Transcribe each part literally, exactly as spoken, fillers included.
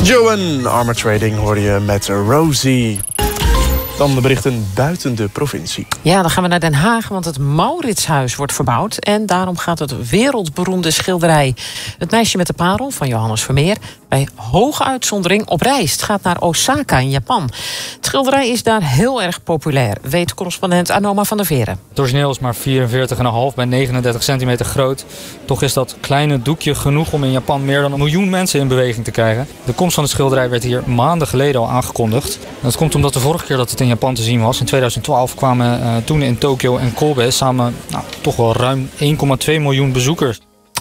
Joan, Armor Trading hoorde je met Rosie. Dan de berichten buiten de provincie. Ja, dan gaan we naar Den Haag, want het Mauritshuis wordt verbouwd. En daarom gaat het wereldberoemde schilderij Het meisje met de parel van Johannes Vermeer bij hoge uitzondering op reis. Het gaat naar Osaka in Japan. Het schilderij is daar heel erg populair, weet correspondent Anoma van der Veren. Het origineel is maar vierenveertig komma vijf bij negenendertig centimeter groot. Toch is dat kleine doekje genoeg om in Japan meer dan een miljoen mensen in beweging te krijgen. De komst van het schilderij werd hier maanden geleden al aangekondigd. Dat komt omdat de vorige keer dat het in Japan te zien was, in tweeduizend twaalf, kwamen uh, toen in Tokio en Kobe samen nou, toch wel ruim één komma twee miljoen bezoekers.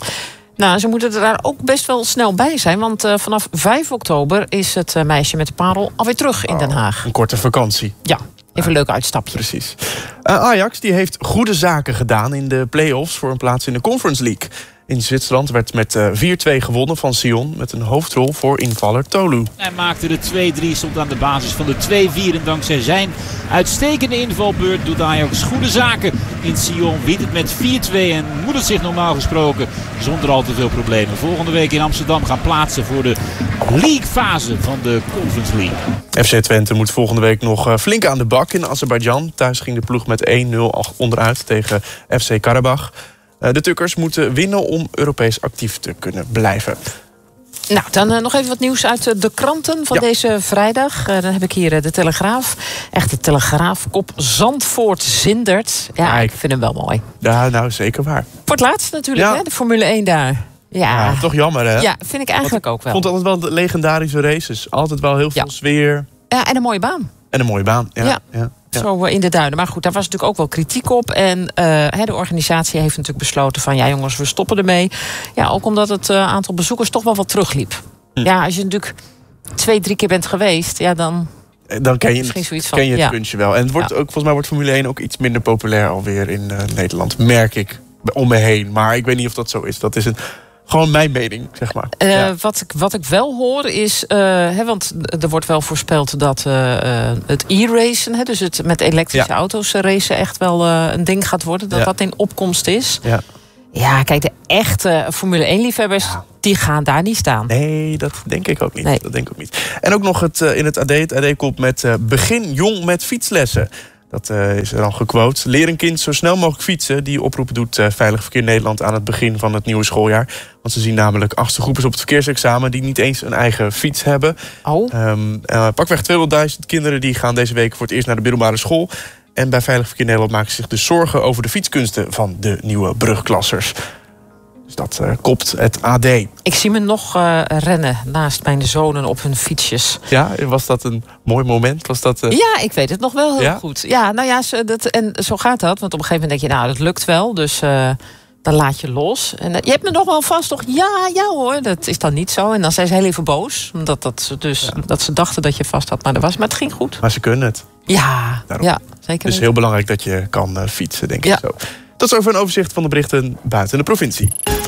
Nou, ze moeten er daar ook best wel snel bij zijn, want uh, vanaf vijf oktober is het uh, meisje met de parel alweer terug in Den Haag. Oh, een korte vakantie. Ja, even een leuk uitstapje. Precies. Uh, Ajax die heeft goede zaken gedaan in de play-offs voor een plaats in de Conference League. In Zwitserland werd met uh, vier twee gewonnen van Sion met een hoofdrol voor invaller Tolu. Hij maakte de twee drie, stond aan de basis van de twee vier. En dankzij zijn uitstekende invalbeurt doet Ajax goede zaken in Sion. Wint het met vier twee en moet het zich normaal gesproken zonder al te veel problemen volgende week in Amsterdam gaan plaatsen voor de League-fase van de Conference League. F C Twente moet volgende week nog uh, flink aan de bak in Azerbeidzjan. Thuis ging de ploeg met één nul onderuit tegen F C Karabach. De Tukkers moeten winnen om Europees actief te kunnen blijven. Nou, dan uh, nog even wat nieuws uit de kranten van ja. deze vrijdag. Uh, dan heb ik hier uh, de Telegraaf. Echt de Telegraafkop Zandvoort zindert. Ja, ik vind hem wel mooi. Ja, nou, zeker waar. Voor het laatst natuurlijk, ja. hè, de Formule één daar. Ja. ja, toch jammer, hè? Ja, vind ik eigenlijk Want ook wel. Ik vond altijd wel de legendarische races. Altijd wel heel veel ja. sfeer. Ja, en een mooie baan. En een mooie baan, ja. ja. ja. Ja. Zo in de duinen. Maar goed, daar was natuurlijk ook wel kritiek op. En uh, de organisatie heeft natuurlijk besloten van... ja jongens, we stoppen ermee. Ja, ook omdat het uh, aantal bezoekers toch wel wat terugliep. Hm. Ja, als je natuurlijk twee, drie keer bent geweest... ja, dan, dan ken je het, misschien zoiets van, ken je het ja. kunstje wel. En het wordt ja. ook, volgens mij wordt Formule één ook iets minder populair alweer in uh, Nederland. Merk ik om me heen. Maar ik weet niet of dat zo is. Dat is een... Gewoon mijn mening, zeg maar. Uh, ja. wat, ik, wat ik wel hoor is... Uh, hè, want er wordt wel voorspeld dat uh, het e-racen... dus het met elektrische ja. auto's racen... echt wel uh, een ding gaat worden. Dat ja. dat in opkomst is. Ja, ja kijk, de echte Formule één-liefhebbers... Ja. die gaan daar niet staan. Nee, dat denk ik ook niet. Nee. Dat denk ik ook niet. En ook nog het, uh, in het A D. Het A D komt met uh, begin jong met fietslessen. Dat uh, is er al gequote. Leer een kind zo snel mogelijk fietsen. Die oproep doet uh, Veilig Verkeer Nederland aan het begin van het nieuwe schooljaar. Want ze zien namelijk achtste groepers op het verkeersexamen... die niet eens een eigen fiets hebben. Oh. Um, uh, pakweg tweehonderdduizend kinderen die gaan deze week voor het eerst naar de middelbare school. En bij Veilig Verkeer Nederland maken ze zich dus zorgen... over de fietskunsten van de nieuwe brugklassers. Dus dat uh, kopt het A D. Ik zie me nog uh, rennen naast mijn zonen op hun fietsjes. Ja, was dat een mooi moment? Was dat, uh... Ja, ik weet het nog wel heel ja? goed. Ja, nou ja, zo, dat, en zo gaat dat. Want op een gegeven moment denk je, nou, dat lukt wel. Dus uh, dan laat je los. En uh, je hebt me nog wel vast, toch? Ja, ja hoor, dat is dan niet zo. En dan zijn ze heel even boos. Omdat dat ze, dus, ja. dat ze dachten dat je vast had, maar dat was. Maar het ging goed. Maar ze kunnen het. Ja, ja zeker. Het is heel belangrijk dat je kan uh, fietsen, denk ja. ik zo. Tot zover een overzicht van de berichten buiten de provincie.